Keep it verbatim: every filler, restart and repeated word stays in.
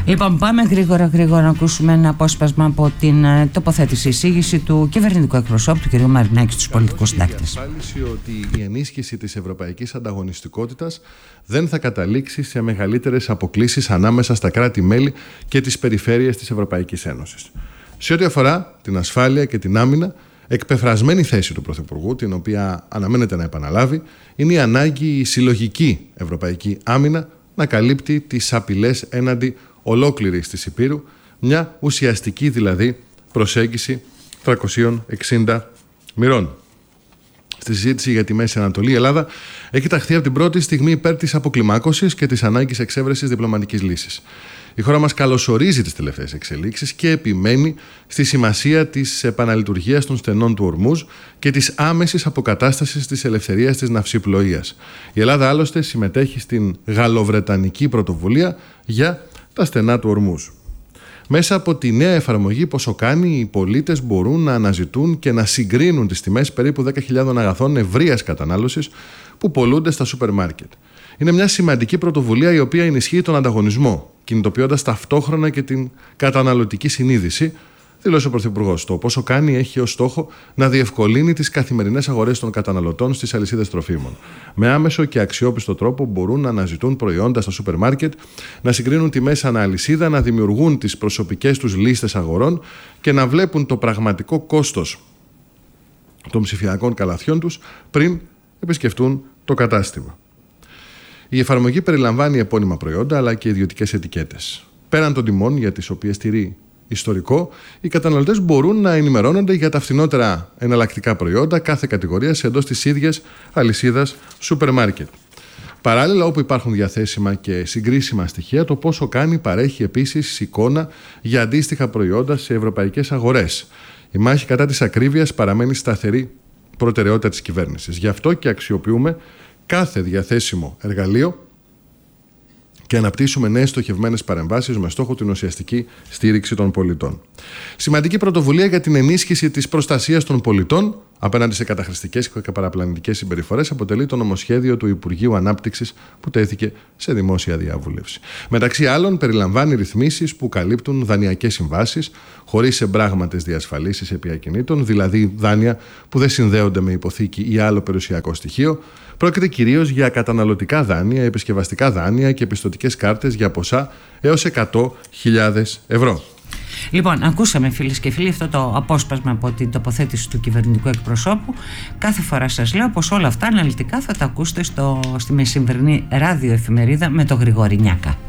Λοιπόν, πάμε γρήγορα γρήγορα να ακούσουμε ένα απόσπασμα από την τοποθέτηση, εισήγηση του κυβερνητικού εκπροσώπου του κ. Μαρινάκη στους πολιτικούς συντάκτες. Διασφάλιση ότι η ενίσχυση της ευρωπαϊκής ανταγωνιστικότητας δεν θα καταλήξει σε μεγαλύτερες αποκλίσεις ανάμεσα στα κράτη-μέλη και τις περιφέρειες της Ευρωπαϊκής Ένωσης. Σε ό,τι αφορά την ασφάλεια και την άμυνα, εκπεφρασμένη θέση του Πρωθυπουργού, την οποία αναμένεται να επαναλάβει, είναι η ανάγκη η συλλογική ευρωπαϊκή άμυνα να καλύπτει τις απειλές έναντι ολόκληρης της Υπήρου, μια ουσιαστική δηλαδή προσέγγιση τριακοσίων εξήντα μοιρών. Στη συζήτηση για τη Μέση Ανατολή, η Ελλάδα έχει ταχθεί από την πρώτη στιγμή υπέρ της αποκλιμάκωσης και της ανάγκης εξέβρεσης διπλωματικής λύσης. Η χώρα μας καλωσορίζει τις τελευταίες εξελίξεις και επιμένει στη σημασία της επαναλειτουργίας των στενών του Ορμούζ και της άμεσης αποκατάστασης της ελευθερίας της ναυσιπλοείας. Η Ελλάδα άλλωστε συμμετέχει στην γαλλοβρετανική πρωτοβουλία για τα στενά του Ορμούζ. Μέσα από τη νέα εφαρμογή πόσο κάνει, οι πολίτες μπορούν να αναζητούν και να συγκρίνουν τις τιμές περίπου δέκα χιλιάδων αγαθών ευρείας κατανάλωσης που πολλούνται στα σούπερ μάρκετ. Είναι μια σημαντική πρωτοβουλία η οποία ενισχύει τον ανταγωνισμό, κινητοποιώντας ταυτόχρονα και την καταναλωτική συνείδηση, δήλωσε ο Πρωθυπουργός. Το πόσο κάνει έχει ως στόχο να διευκολύνει τις καθημερινές αγορές των καταναλωτών στις αλυσίδες τροφίμων. Με άμεσο και αξιόπιστο τρόπο μπορούν να αναζητούν προϊόντα στα σούπερ μάρκετ, να συγκρίνουν τιμές ανά αλυσίδα, να δημιουργούν τις προσωπικές τους λίστες αγορών και να βλέπουν το πραγματικό κόστος των ψηφιακών καλαθιών τους πριν επισκεφτούν το κατάστημα. Η εφαρμογή περιλαμβάνει επώνυμα προϊόντα αλλά και ιδιωτικές ετικέτες. Πέραν των τιμών για τις οποίες τηρεί ιστορικό, οι καταναλωτές μπορούν να ενημερώνονται για τα φθηνότερα εναλλακτικά προϊόντα κάθε κατηγορίας εντός της ίδιας αλυσίδας σούπερ μάρκετ. Παράλληλα, όπου υπάρχουν διαθέσιμα και συγκρίσιμα στοιχεία, το πόσο κάνει παρέχει επίσης εικόνα για αντίστοιχα προϊόντα σε ευρωπαϊκές αγορές. Η μάχη κατά της ακρίβειας παραμένει σταθερή προτεραιότητα της κυβέρνησης. Γι' αυτό και αξιοποιούμε κάθε διαθέσιμο εργαλείο και αναπτύσσουμε νέες στοχευμένες παρεμβάσεις με στόχο την ουσιαστική στήριξη των πολιτών. Σημαντική πρωτοβουλία για την ενίσχυση της προστασίας των πολιτών απέναντι σε καταχρηστικές και παραπλανητικές συμπεριφορές αποτελεί το νομοσχέδιο του Υπουργείου Ανάπτυξης που τέθηκε σε δημόσια διαβούλευση. Μεταξύ άλλων, περιλαμβάνει ρυθμίσεις που καλύπτουν δανειακές συμβάσεις χωρίς εμπράγματες διασφαλίσεις επί ακινήτων, δηλαδή δάνεια που δεν συνδέονται με υποθήκη ή άλλο περιουσιακό στοιχείο. Πρόκειται κυρίως για καταναλωτικά δάνεια, επισκευαστικά δάνεια και πιστωτικές κάρτες για ποσά έως εκατό χιλιάδες ευρώ. Λοιπόν, ακούσαμε φίλες και φίλοι αυτό το απόσπασμα από την τοποθέτηση του κυβερνητικού εκπροσώπου. Κάθε φορά σας λέω πως όλα αυτά αναλυτικά θα τα ακούσετε στο, στη μεσημβρινή ραδιοεφημερίδα με τον Γρηγόρη Νιάκα.